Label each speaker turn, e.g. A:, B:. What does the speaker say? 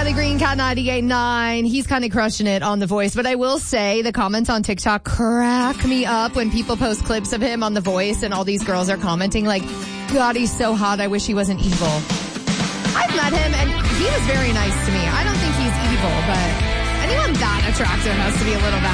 A: Riley Green, Cat 98.9. He's kind of crushing it on The Voice. But I will say the comments on TikTok crack me up when people post clips of him on The Voice and all these girls are commenting like, God, he's so hot. I wish he wasn't evil. I've met him and he was very nice to me. I don't think he's evil, but anyone that attractive has to be a little bad.